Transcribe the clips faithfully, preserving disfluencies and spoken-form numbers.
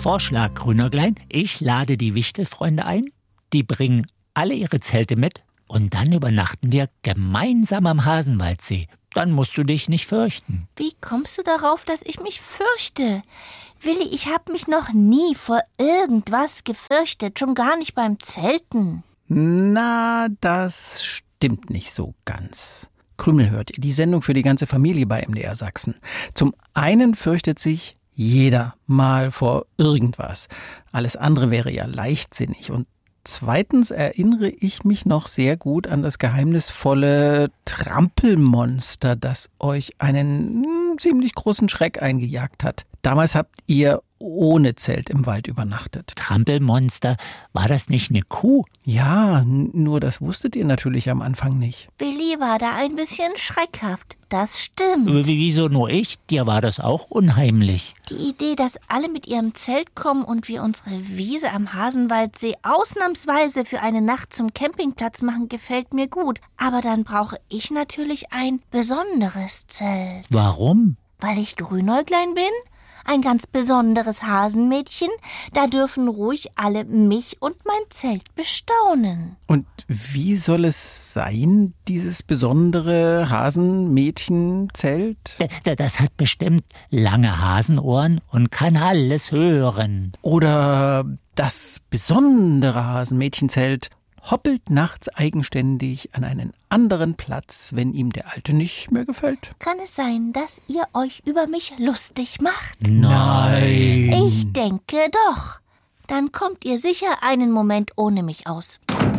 Vorschlag, Grünäuglein. Ich lade die Wichtelfreunde ein. Die bringen alle ihre Zelte mit. Und dann übernachten wir gemeinsam am Hasenwaldsee. Dann musst du dich nicht fürchten. Wie kommst du darauf, dass ich mich fürchte? Willi, ich habe mich noch nie vor irgendwas gefürchtet, schon gar nicht beim Zelten. Na, das stimmt nicht so ganz. Krümel hört ihr, die Sendung für die ganze Familie bei M D R Sachsen. Zum einen fürchtet sich jeder mal vor irgendwas. Alles andere wäre ja leichtsinnig. Und zweitens erinnere ich mich noch sehr gut an das geheimnisvolle Trampelmonster, das euch einen mh, ziemlich großen Schreck eingejagt hat. Damals habt ihr ohne Zelt im Wald übernachtet. Trampelmonster, war das nicht eine Kuh? Ja, n- nur das wusstet ihr natürlich am Anfang nicht. Willi war da ein bisschen schreckhaft. Das stimmt. Wieso nur ich? Dir war das auch unheimlich. Die Idee, dass alle mit ihrem Zelt kommen und wir unsere Wiese am Hasenwaldsee ausnahmsweise für eine Nacht zum Campingplatz machen, gefällt mir gut. Aber dann brauche ich natürlich ein besonderes Zelt. Warum? Weil ich Grünäuglein bin? Ein ganz besonderes Hasenmädchen. Da dürfen ruhig alle mich und mein Zelt bestaunen. Und wie soll es sein, dieses besondere Hasenmädchenzelt? D- Das hat bestimmt lange Hasenohren und kann alles hören. Oder das besondere Hasenmädchenzelt hoppelt nachts eigenständig an einen anderen Platz, wenn ihm der alte nicht mehr gefällt? Kann es sein, dass ihr euch über mich lustig macht? Nein. Ich denke doch. Dann kommt ihr sicher einen Moment ohne mich aus.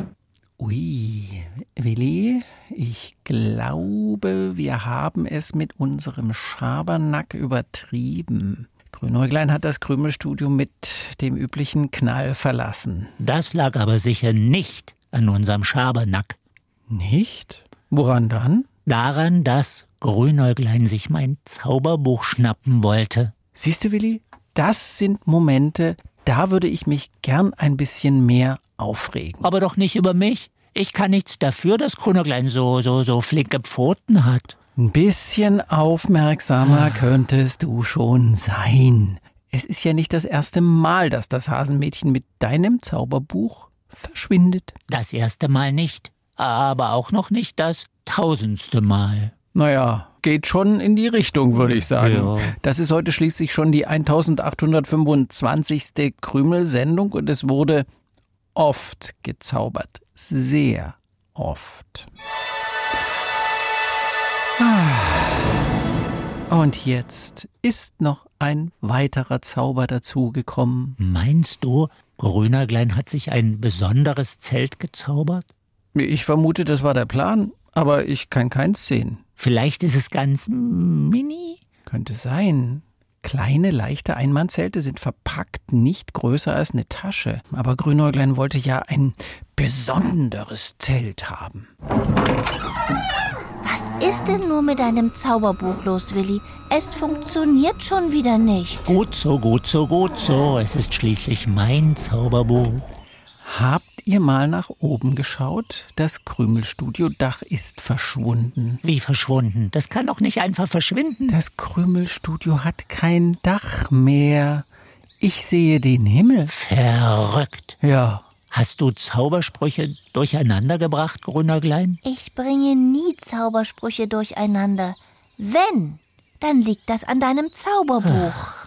Ui, Willi, ich glaube, wir haben es mit unserem Schabernack übertrieben. Grünäuglein hat das Krümelstudio mit dem üblichen Knall verlassen. Das lag aber sicher nicht an unserem Schabernack. Nicht? Woran dann? Daran, dass Grünäuglein sich mein Zauberbuch schnappen wollte. Siehst du, Willi, das sind Momente, da würde ich mich gern ein bisschen mehr aufregen. Aber doch nicht über mich. Ich kann nichts dafür, dass Grünäuglein so, so, so flinke Pfoten hat. Ein bisschen aufmerksamer könntest du schon sein. Es ist ja nicht das erste Mal, dass das Hasenmädchen mit deinem Zauberbuch verschwindet. Das erste Mal nicht, aber auch noch nicht das tausendste Mal. Naja, geht schon in die Richtung, würde ich sagen. Ja. Das ist heute schließlich schon die eintausendachthundertfünfundzwanzigste Krümel-Sendung und es wurde oft gezaubert. Sehr oft. Und jetzt ist noch ein weiterer Zauber dazugekommen. Meinst du, Grünäuglein hat sich ein besonderes Zelt gezaubert? Ich vermute, das war der Plan, aber ich kann keins sehen. Vielleicht ist es ganz mini? Könnte sein. Kleine, leichte Einmannzelte sind verpackt, nicht größer als eine Tasche. Aber Grünäuglein wollte ja ein besonderes Zelt haben. Was ist denn nur mit deinem Zauberbuch los, Willi? Es funktioniert schon wieder nicht. Gut so, gut so, gut so. Es ist schließlich mein Zauberbuch. Habt ihr mal nach oben geschaut? Das Krümelstudio-Dach ist verschwunden. Wie verschwunden? Das kann doch nicht einfach verschwinden. Das Krümelstudio hat kein Dach mehr. Ich sehe den Himmel. Verrückt. Ja. Hast du Zaubersprüche durcheinander gebracht, Grünäuglein? Ich bringe nie Zaubersprüche durcheinander. Wenn, dann liegt das an deinem Zauberbuch.